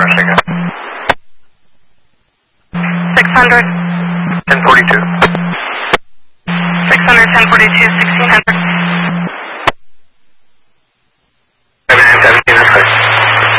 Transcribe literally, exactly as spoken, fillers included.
Michigan. six hundred. ten forty-two. six hundred, ten forty-two, sixteen hundred.